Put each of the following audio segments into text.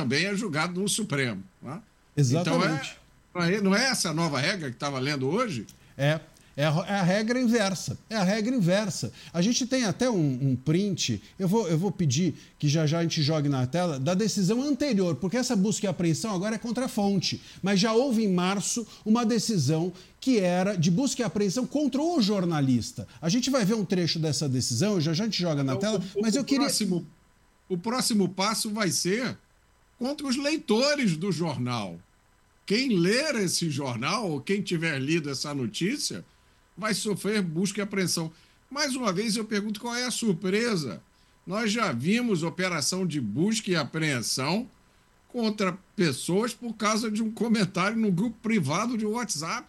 também é julgado no Supremo. Né? Exatamente. Então, não é essa a nova regra que estava lendo hoje? É a regra inversa. É a regra inversa. A gente tem até um print, eu vou pedir que já a gente jogue na tela, da decisão anterior, porque essa busca e apreensão agora é contra a fonte. Mas já houve em março uma decisão que era de busca e apreensão contra o jornalista. A gente vai ver um trecho dessa decisão, já a gente joga na tela, mas eu queria... O próximo passo vai ser contra os leitores do jornal. Quem ler esse jornal, ou quem tiver lido essa notícia, vai sofrer busca e apreensão. Mais uma vez, eu pergunto qual é a surpresa. Nós já vimos operação de busca e apreensão contra pessoas por causa de um comentário no grupo privado de WhatsApp.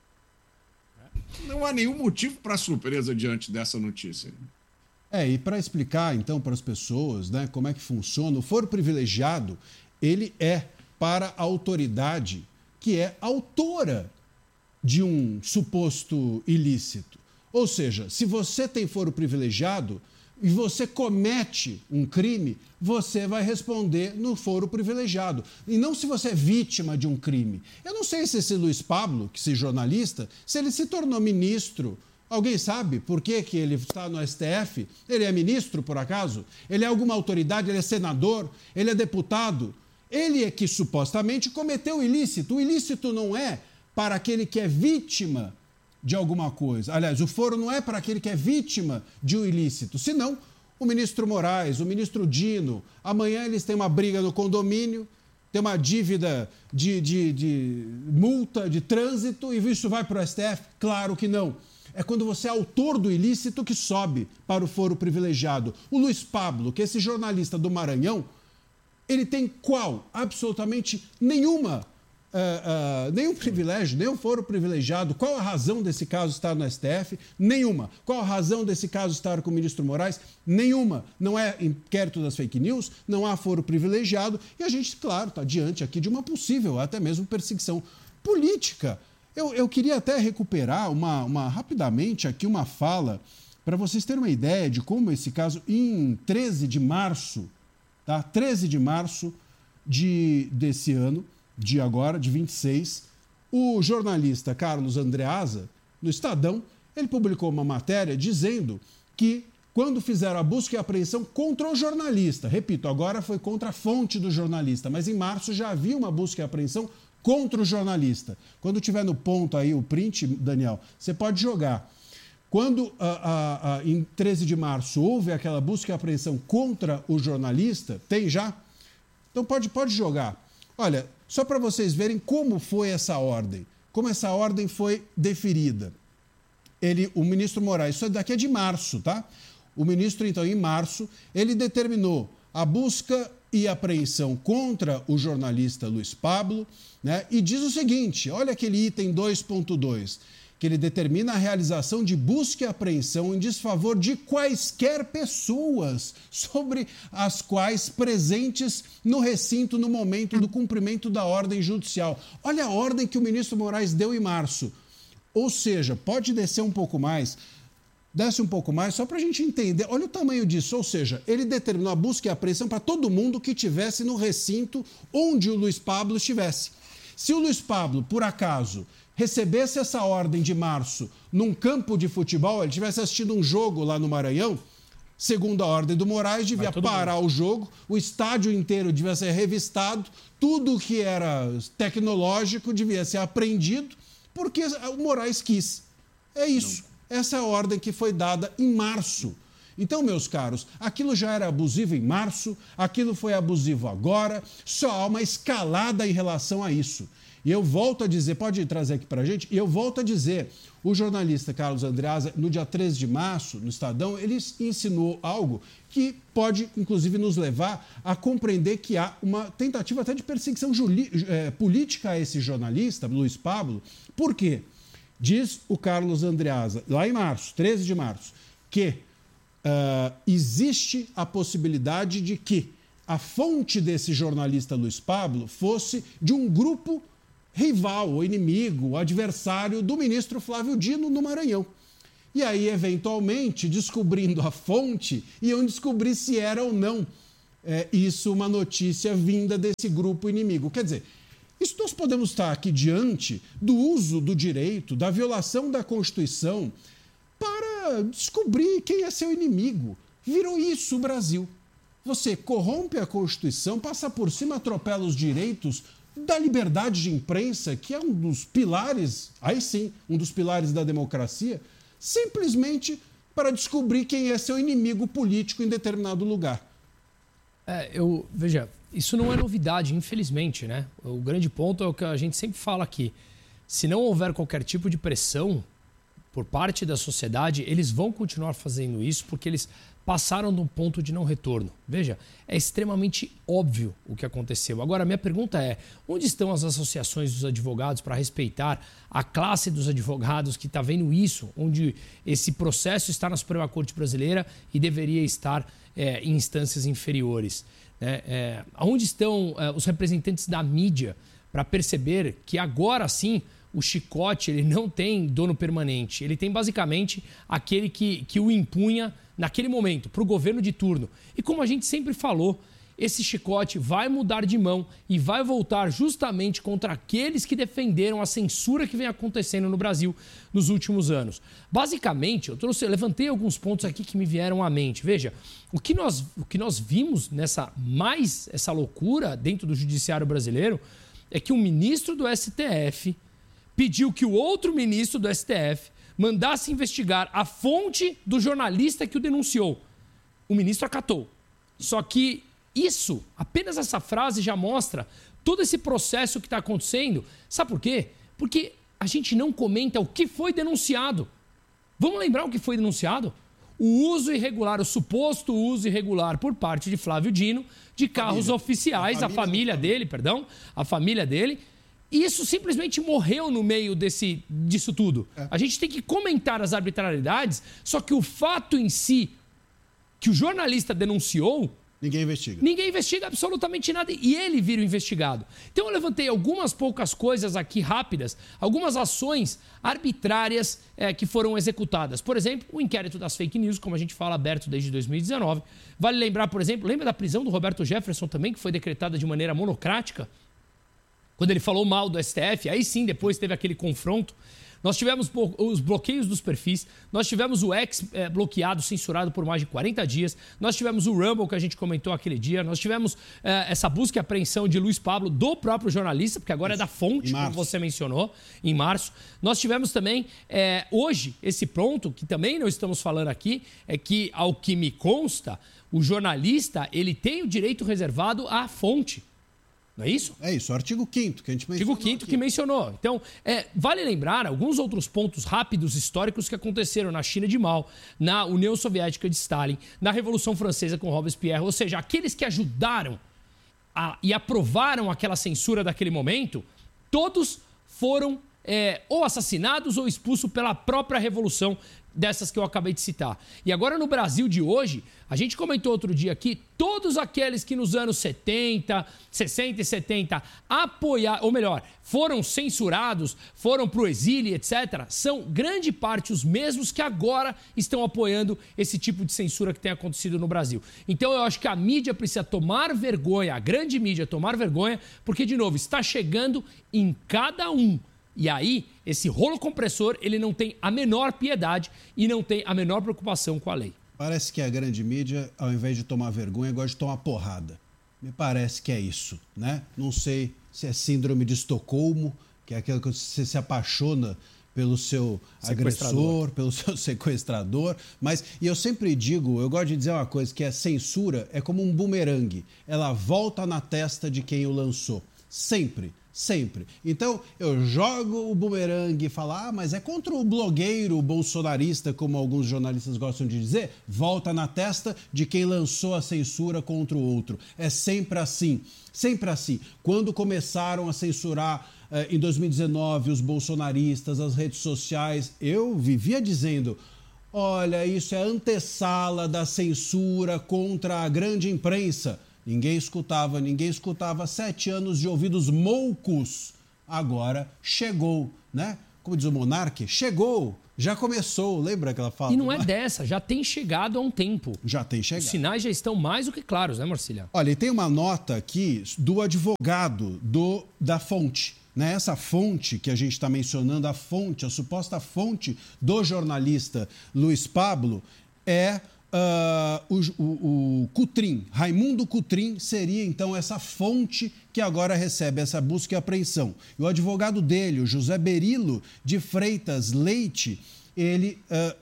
Não há nenhum motivo para surpresa diante dessa notícia. E para explicar, então, para as pessoas, né, como é que funciona, o foro privilegiado, ele é para a autoridade que é autora de um suposto ilícito. Ou seja, se você tem foro privilegiado e você comete um crime, você vai responder no foro privilegiado. E não se você é vítima de um crime. Eu não sei se esse Luiz Pablo, que esse jornalista, se ele se tornou ministro. Alguém sabe por que ele está no STF? Ele é ministro, por acaso? Ele é alguma autoridade? Ele é senador? Ele é deputado? Ele é que supostamente cometeu o ilícito. O ilícito não é para aquele que é vítima de alguma coisa. Aliás, o foro não é para aquele que é vítima de um ilícito. Senão, o ministro Moraes, o ministro Dino, amanhã eles têm uma briga no condomínio, tem uma dívida de multa, de trânsito, e isso vai para o STF? Claro que não. É quando você é autor do ilícito que sobe para o foro privilegiado. O Luiz Pablo, que é esse jornalista do Maranhão, ele tem qual? Absolutamente nenhum privilégio, nenhum foro privilegiado. Qual a razão desse caso estar no STF? Nenhuma. Qual a razão desse caso estar com o ministro Moraes? Nenhuma. Não é inquérito das fake news, não há foro privilegiado e a gente, claro, está diante aqui de uma possível, até mesmo perseguição política. Eu queria até recuperar rapidamente aqui uma fala para vocês terem uma ideia de como esse caso, em 13 de março, tá? 13 de março desse ano, de 26, o jornalista Carlos Andreasa, no Estadão, ele publicou uma matéria dizendo que quando fizeram a busca e apreensão contra o jornalista, repito, agora foi contra a fonte do jornalista, mas em março já havia uma busca e apreensão contra o jornalista. Quando tiver no ponto aí o print, Daniel, você pode jogar. Quando, em 13 de março, houve aquela busca e apreensão contra o jornalista, tem já? Então pode jogar. Olha, só para vocês verem como foi essa ordem, como essa ordem foi deferida. O ministro Moraes, isso daqui é de março, tá? O ministro, então, em março, ele determinou a busca e apreensão contra o jornalista Luiz Pablo, né? E diz o seguinte, olha aquele item 2.2, que ele determina a realização de busca e apreensão em desfavor de quaisquer pessoas sobre as quais presentes no recinto no momento do cumprimento da ordem judicial. Olha a ordem que o ministro Moraes deu em março. Ou seja, pode descer um pouco mais, desce um pouco mais, só para a gente entender. Olha o tamanho disso. Ou seja, ele determinou a busca e apreensão para todo mundo que estivesse no recinto onde o Luiz Pablo estivesse. Se o Luiz Pablo, por acaso, recebesse essa ordem de março num campo de futebol, ele tivesse assistido um jogo lá no Maranhão, segundo a ordem do Moraes, devia parar o jogo, o estádio inteiro devia ser revistado, tudo que era tecnológico devia ser apreendido, porque o Moraes quis. É isso. Essa é a ordem que foi dada em março. Então, meus caros, aquilo já era abusivo em março, aquilo foi abusivo agora, só há uma escalada em relação a isso. E eu volto a dizer, pode trazer aqui para a gente, e eu volto a dizer, o jornalista Carlos Andreasa, no dia 13 de março, no Estadão, ele ensinou algo que pode, inclusive, nos levar a compreender que há uma tentativa até de perseguição política a esse jornalista, Luiz Pablo. Por quê? Diz o Carlos Andreasa, lá em março, 13 de março, que existe a possibilidade de que a fonte desse jornalista Luiz Pablo fosse de um grupo rival, ou inimigo, ou adversário do ministro Flávio Dino no Maranhão. E aí, eventualmente, descobrindo a fonte, iam descobrir se era ou não isso uma notícia vinda desse grupo inimigo. Quer dizer, isso nós podemos estar aqui diante do uso do direito, da violação da Constituição, para descobrir quem é seu inimigo. Virou isso o Brasil. Você corrompe a Constituição, passa por cima, atropela os direitos da liberdade de imprensa, que é um dos pilares, aí sim, um dos pilares da democracia, simplesmente para descobrir quem é seu inimigo político em determinado lugar. Veja, isso não é novidade, infelizmente, né? O grande ponto é o que a gente sempre fala aqui. Se não houver qualquer tipo de pressão por parte da sociedade, eles vão continuar fazendo isso porque eles passaram de um ponto de não retorno. Veja, é extremamente óbvio o que aconteceu. Agora, minha pergunta é, onde estão as associações dos advogados para respeitar a classe dos advogados que está vendo isso, onde esse processo está na Suprema Corte Brasileira e deveria estar em instâncias inferiores? Onde estão os representantes da mídia para perceber que agora sim o chicote ele não tem dono permanente, ele tem basicamente aquele que o impunha naquele momento, para o governo de turno. E como a gente sempre falou, esse chicote vai mudar de mão e vai voltar justamente contra aqueles que defenderam a censura que vem acontecendo no Brasil nos últimos anos. Basicamente, eu levantei alguns pontos aqui que me vieram à mente. Veja, o que nós vimos essa loucura dentro do judiciário brasileiro é que um ministro do STF pediu que o outro ministro do STF mandasse investigar a fonte do jornalista que o denunciou. O ministro acatou. Só que apenas essa frase já mostra todo esse processo que está acontecendo. Sabe por quê? Porque a gente não comenta o que foi denunciado. Vamos lembrar o que foi denunciado? O uso irregular, o suposto uso irregular por parte de Flávio Dino de carros oficiais, a família dele. E isso simplesmente morreu no meio disso tudo. A gente tem que comentar as arbitrariedades, só que o fato em si que o jornalista denunciou... Ninguém investiga. Ninguém investiga absolutamente nada e ele vira o investigado. Então eu levantei algumas poucas coisas aqui rápidas, algumas ações arbitrárias que foram executadas. Por exemplo, o inquérito das fake news, como a gente fala, aberto desde 2019. Vale lembrar, por exemplo, lembra da prisão do Roberto Jefferson também, que foi decretada de maneira monocrática? Quando ele falou mal do STF, aí sim, depois teve aquele confronto. Nós tivemos os bloqueios dos perfis, nós tivemos o X bloqueado, censurado por mais de 40 dias, nós tivemos o Rumble, que a gente comentou aquele dia, nós tivemos essa busca e apreensão de Luiz Pablo, do próprio jornalista, porque agora é da fonte, como você mencionou, em março. Nós tivemos também, hoje, esse ponto, que também não estamos falando aqui, é que, ao que me consta, o jornalista ele tem o direito reservado à fonte. Não é isso? É isso, o artigo 5º que a gente mencionou. Artigo 5º que mencionou. Então, vale lembrar alguns outros pontos rápidos históricos que aconteceram na China de Mao, na União Soviética de Stalin, na Revolução Francesa com Robespierre, ou seja, aqueles que ajudaram e aprovaram aquela censura daquele momento, todos foram ou assassinados ou expulsos pela própria Revolução dessas que eu acabei de citar. E agora no Brasil de hoje, a gente comentou outro dia aqui, todos aqueles que nos anos 60 e 70 foram censurados, foram pro exílio, etc., são grande parte os mesmos que agora estão apoiando esse tipo de censura que tem acontecido no Brasil. Então eu acho que a mídia precisa tomar vergonha, a grande mídia tomar vergonha, porque, de novo, está chegando em cada um. E aí, esse rolo compressor, ele não tem a menor piedade e não tem a menor preocupação com a lei. Parece que a grande mídia, ao invés de tomar vergonha, gosta de tomar porrada. Me parece que é isso, né? Não sei se é síndrome de Estocolmo, que é aquela que você se apaixona pelo seu agressor, pelo seu sequestrador. Mas, e eu sempre digo, eu gosto de dizer uma coisa, que a censura é como um bumerangue. Ela volta na testa de quem o lançou. Sempre. Sempre. Então, eu jogo o bumerangue e falo, mas é contra o blogueiro bolsonarista, como alguns jornalistas gostam de dizer, volta na testa de quem lançou a censura contra o outro. É sempre assim. Sempre assim. Quando começaram a censurar em 2019 os bolsonaristas, as redes sociais, eu vivia dizendo, olha, isso é antessala da censura contra a grande imprensa. Ninguém escutava. 7 anos de ouvidos moucos. Agora chegou, né? como diz o Monark, chegou, já começou, lembra aquela fala? E não é dessa, já tem chegado há um tempo. Já tem chegado. Os sinais já estão mais do que claros, né, Marcília? Olha, e tem uma nota aqui do advogado da fonte. Né? Essa fonte que a gente está mencionando, a suposta fonte do jornalista Luiz Pablo é o Cutrim. Raimundo Cutrim seria, então, essa fonte que agora recebe essa busca e apreensão. E o advogado dele, o José Berilo de Freitas Leite, ele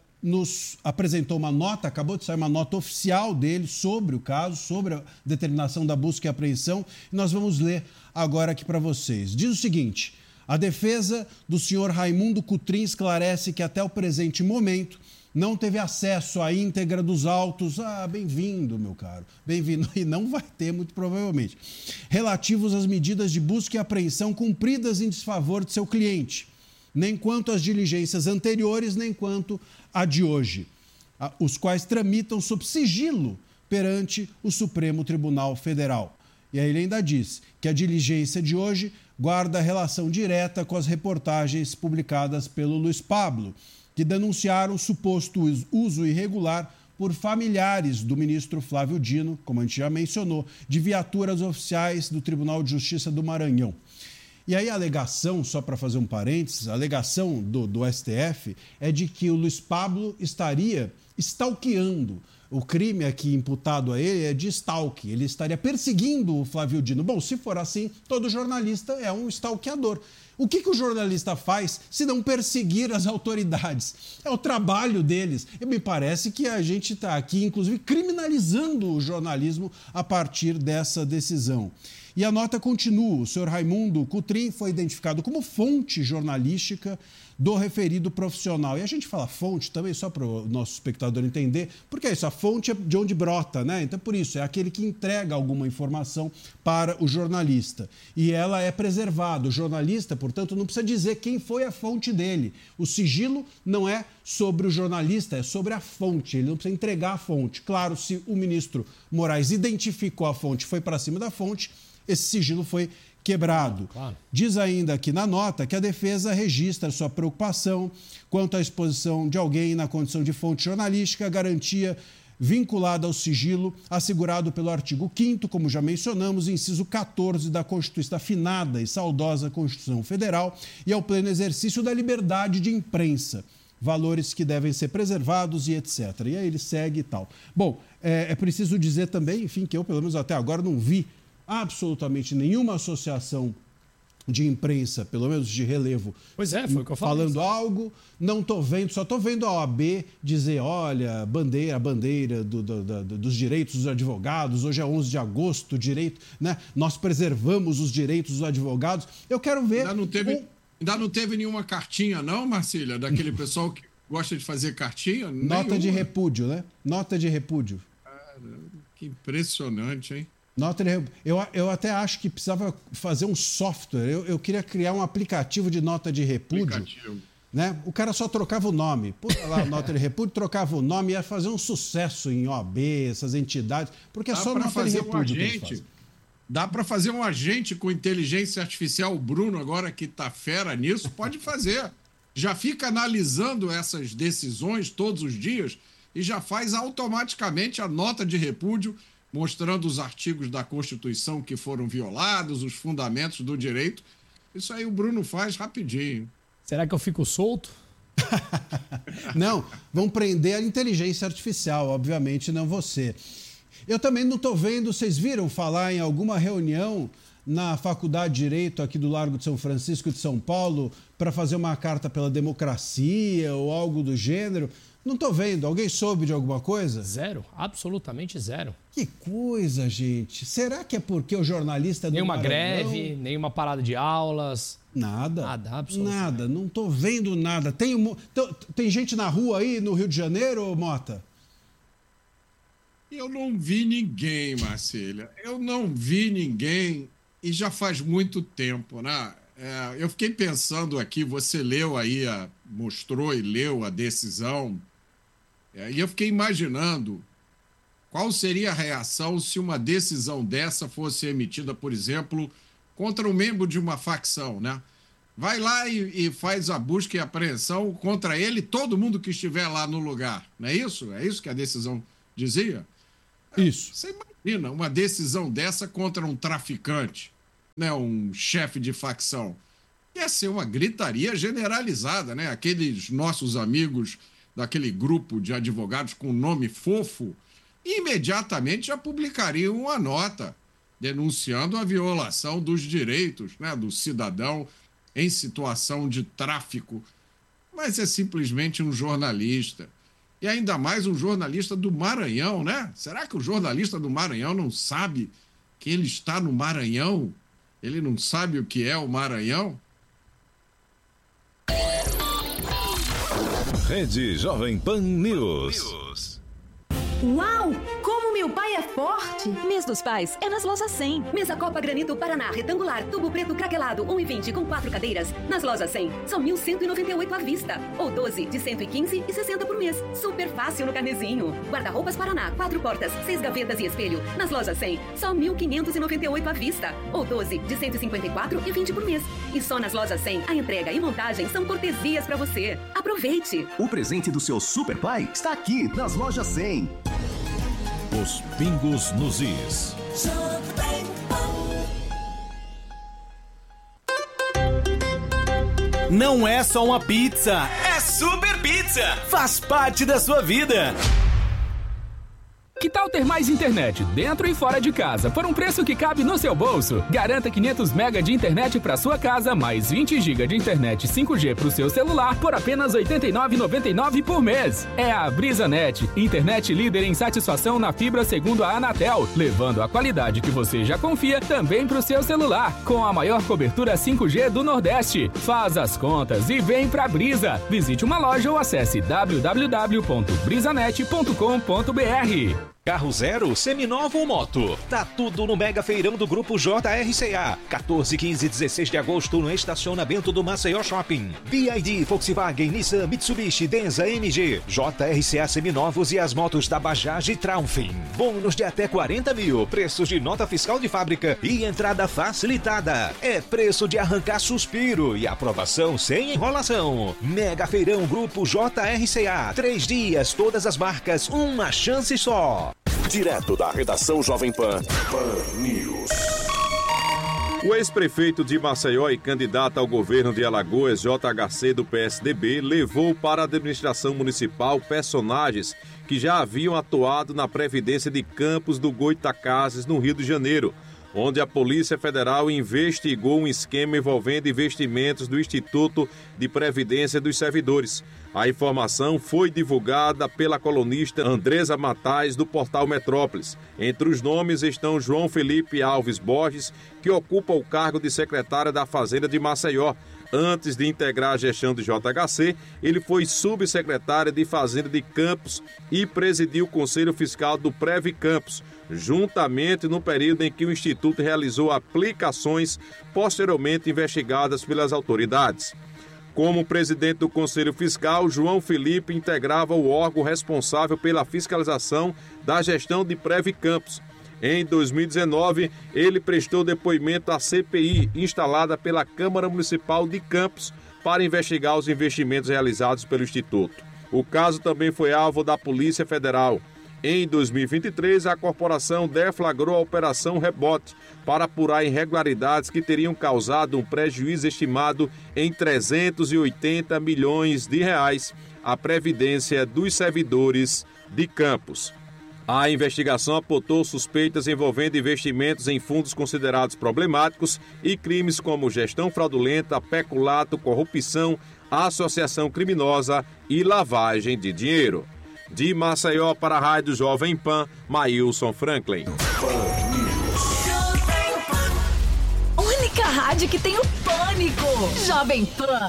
nos apresentou uma nota, acabou de sair uma nota oficial dele sobre o caso, sobre a determinação da busca e apreensão, e nós vamos ler agora aqui para vocês. Diz o seguinte: a defesa do senhor Raimundo Cutrim esclarece que até o presente momento não teve acesso à íntegra dos autos, bem-vindo, meu caro, bem-vindo, e não vai ter muito provavelmente, relativos às medidas de busca e apreensão cumpridas em desfavor de seu cliente, nem quanto às diligências anteriores, nem quanto a de hoje, os quais tramitam sob sigilo perante o Supremo Tribunal Federal. E aí ele ainda diz que a diligência de hoje guarda relação direta com as reportagens publicadas pelo Luiz Pablo, que denunciaram suposto uso irregular por familiares do ministro Flávio Dino, como a gente já mencionou, de viaturas oficiais do Tribunal de Justiça do Maranhão. E aí a alegação, só para fazer um parênteses, a alegação do STF é de que o Luiz Pablo estaria stalkeando. O crime aqui imputado a ele é de stalk, ele estaria perseguindo o Flávio Dino. Bom, se for assim, todo jornalista é um stalkeador. O que o jornalista faz se não perseguir as autoridades? É o trabalho deles. E me parece que a gente está aqui, inclusive, criminalizando o jornalismo a partir dessa decisão. E a nota continua. O senhor Raimundo Cutrim foi identificado como fonte jornalística do referido profissional. E a gente fala fonte também, só para o nosso espectador entender, porque é isso, a fonte é de onde brota, né? Então, por isso, é aquele que entrega alguma informação para o jornalista. E ela é preservada. O jornalista, portanto, não precisa dizer quem foi a fonte dele. O sigilo não é sobre o jornalista, é sobre a fonte. Ele não precisa entregar a fonte. Claro, se o ministro Moraes identificou a fonte, foi para cima da fonte, esse sigilo foi quebrado. Claro. Diz ainda aqui na nota que a defesa registra sua preocupação quanto à exposição de alguém na condição de fonte jornalística, garantia vinculada ao sigilo assegurado pelo artigo 5º, como já mencionamos, inciso 14 da Constituição, da finada e saudosa Constituição Federal, e ao pleno exercício da liberdade de imprensa, valores que devem ser preservados e etc. E aí ele segue e tal. Bom, é preciso dizer também, enfim, que eu, pelo menos até agora, não vi absolutamente nenhuma associação de imprensa, pelo menos de relevo, pois é, foi o que eu falei, falando algo, não estou vendo, só estou vendo a OAB dizer, olha, a bandeira dos direitos dos advogados, hoje é 11 de agosto, direito, né? Nós preservamos os direitos dos advogados. Eu quero ver... Ainda não teve nenhuma cartinha, não, Marcília, daquele pessoal que gosta de fazer cartinha? Nota de repúdio, né? Nota de repúdio. Que impressionante, hein? Eu até acho que precisava fazer um software. Eu queria criar um aplicativo de nota de repúdio. Né? O cara só trocava o nome. Puta lá, nota de repúdio, trocava o nome, ia fazer um sucesso em OAB, essas entidades. Porque é só nota de repúdio que eles fazem. Dá para fazer um agente com inteligência artificial. O Bruno, agora que está fera nisso, pode fazer. Já fica analisando essas decisões todos os dias e já faz automaticamente a nota de repúdio, mostrando os artigos da Constituição que foram violados, os fundamentos do direito. Isso aí o Bruno faz rapidinho. Será que eu fico solto? Não, vão prender a inteligência artificial, obviamente, não você. Eu também não estou vendo, vocês viram falar em alguma reunião na Faculdade de Direito aqui do Largo de São Francisco de São Paulo para fazer uma carta pela democracia ou algo do gênero? Não estou vendo. Alguém soube de alguma coisa? Zero. Absolutamente zero. Que coisa, gente. Será que é porque o jornalista... Nenhuma greve, nenhuma parada de aulas... Nada. Nada, absolutamente. Nada. Não estou vendo nada. Tem gente na rua aí no Rio de Janeiro, Mota? Eu não vi ninguém, Marcília. Eu não vi ninguém e já faz muito tempo, né? Eu fiquei pensando aqui, você leu aí, mostrou e leu a decisão, e eu fiquei imaginando qual seria a reação se uma decisão dessa fosse emitida, por exemplo, contra um membro de uma facção, né? vai lá e faz a busca e apreensão contra ele, todo mundo que estiver lá no lugar. Não é isso? É isso que a decisão dizia? Isso. Você imagina uma decisão dessa contra um traficante, né, um chefe de facção. Ia ser uma gritaria generalizada, né? Aqueles nossos amigos daquele grupo de advogados com nome fofo, imediatamente já publicariam uma nota denunciando a violação dos direitos, né, do cidadão em situação de tráfico. Mas é simplesmente um jornalista. E ainda mais um jornalista do Maranhão, né? Será que o jornalista do Maranhão não sabe que ele está no Maranhão? Ele não sabe o que é o Maranhão? Rede Jovem Pan News. Uau! Como meu pai é forte! Mês dos Pais é nas Lojas 100. Mesa Copa Granito Paraná, retangular, tubo preto craquelado, 1,20 com 4 cadeiras. Nas Lojas 100, só 1.198 à vista. Ou 12 de 115,60 por mês. Super fácil no carnezinho. Guarda-roupas Paraná, 4 portas, 6 gavetas e espelho. Nas Lojas 100, só 1.598 à vista. Ou 12 de 154,20 por mês. E só nas Lojas 100, a entrega e montagem são cortesias para você. Aproveite! O presente do seu super pai está aqui nas Lojas 100. Os pingos nos is. Não é só uma pizza, é super pizza. Faz parte da sua vida. Que tal ter mais internet dentro e fora de casa por um preço que cabe no seu bolso? Garanta 500 MB de internet para sua casa, mais 20 GB de internet 5G para o seu celular por apenas R$ 89,99 por mês. É a BrisaNet, internet líder em satisfação na fibra segundo a Anatel, levando a qualidade que você já confia também para o seu celular, com a maior cobertura 5G do Nordeste. Faz as contas e vem pra Brisa. Visite uma loja ou acesse www.brisanet.com.br. Carro zero, seminovo ou moto? Tá tudo no Mega Feirão do Grupo JRCA. 14, 15 e 16 de agosto no estacionamento do Maceió Shopping. BYD, Volkswagen, Nissan, Mitsubishi, Denza, MG, JRCA seminovos e as motos da Bajaj e Traunfin. Bônus de até 40 mil, preços de nota fiscal de fábrica e entrada facilitada. É preço de arrancar suspiro e aprovação sem enrolação. Mega Feirão Grupo JRCA. 3 dias, todas as marcas, uma chance só. Direto da redação Jovem Pan, Pan News. O ex-prefeito de Maceió e candidato ao governo de Alagoas, JHC do PSDB, levou para a administração municipal personagens que já haviam atuado na Previdência de Campos do Goitacazes, no Rio de Janeiro, onde a Polícia Federal investigou um esquema envolvendo investimentos do Instituto de Previdência dos Servidores. A informação foi divulgada pela colunista Andresa Matais, do portal Metrópolis. Entre os nomes estão João Felipe Alves Borges, que ocupa o cargo de secretário da Fazenda de Maceió. Antes de integrar a gestão de JHC, ele foi subsecretário de Fazenda de Campos e presidiu o Conselho Fiscal do Previ Campos, juntamente no período em que o Instituto realizou aplicações posteriormente investigadas pelas autoridades. Como presidente do Conselho Fiscal, João Felipe integrava o órgão responsável pela fiscalização da gestão de Previ Campos. Em 2019, ele prestou depoimento à CPI, instalada pela Câmara Municipal de Campos, para investigar os investimentos realizados pelo Instituto. O caso também foi alvo da Polícia Federal. Em 2023, a corporação deflagrou a Operação Rebote para apurar irregularidades que teriam causado um prejuízo estimado em 380 milhões de reais à Previdência dos Servidores de Campos. A investigação apontou suspeitas envolvendo investimentos em fundos considerados problemáticos e crimes como gestão fraudulenta, peculato, corrupção, associação criminosa e lavagem de dinheiro. De Maceió para a Rádio Jovem Pan, Maílson Franklin. Única rádio que tem o pânico. Jovem Pan.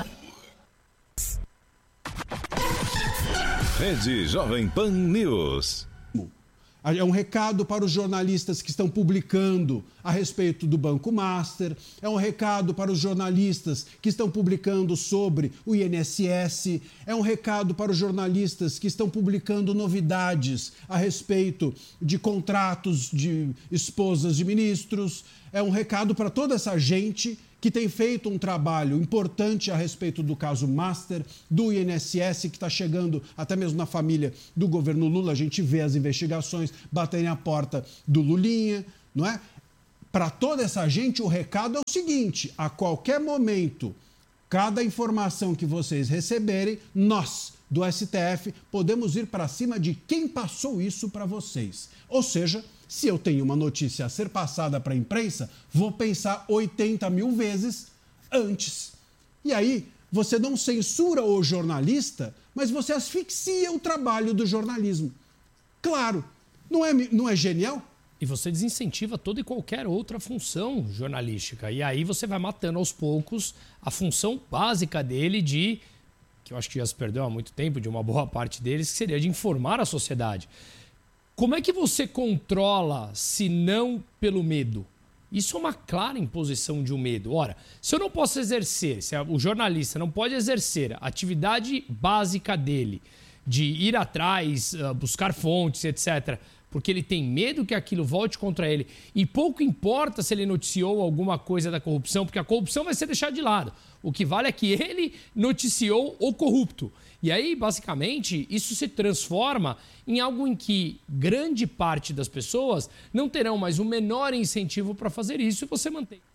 Rede Jovem Pan News. É um recado para os jornalistas que estão publicando a respeito do Banco Master. É um recado para os jornalistas que estão publicando sobre o INSS. É um recado para os jornalistas que estão publicando novidades a respeito de contratos de esposas de ministros. É um recado para toda essa gente que tem feito um trabalho importante a respeito do caso Master, do INSS, que está chegando até mesmo na família do governo Lula. A gente vê as investigações baterem a porta do Lulinha, não é? Para toda essa gente, o recado é o seguinte: a qualquer momento, cada informação que vocês receberem, nós, do STF, podemos ir para cima de quem passou isso para vocês. Ou seja, se eu tenho uma notícia a ser passada para a imprensa, vou pensar 80 mil vezes antes. E aí, você não censura o jornalista, mas você asfixia o trabalho do jornalismo. Claro, não é genial? E você desincentiva toda e qualquer outra função jornalística. E aí você vai matando aos poucos a função básica dele que eu acho que já se perdeu há muito tempo, de uma boa parte deles, que seria de informar a sociedade. Como é que você controla, se não pelo medo? Isso é uma clara imposição de um medo. Ora, se eu não posso exercer, se o jornalista não pode exercer a atividade básica dele, de ir atrás, buscar fontes, etc., porque ele tem medo que aquilo volte contra ele, e pouco importa se ele noticiou alguma coisa da corrupção, porque a corrupção vai ser deixada de lado. O que vale é que ele noticiou o corrupto. E aí, basicamente, isso se transforma em algo em que grande parte das pessoas não terão mais o menor incentivo para fazer isso, e você mantém.